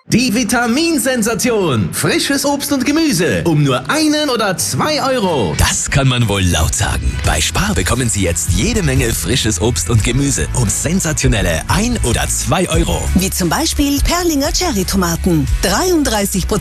Die Vitaminsensation. Frisches Obst und Gemüse. Um nur 1 oder 2 Euro. Das kann man wohl laut sagen. Bei Spar bekommen Sie jetzt jede Menge frisches Obst und Gemüse um sensationelle 1 oder 2 Euro. Wie zum Beispiel Perlinger Cherry-Tomaten. 33%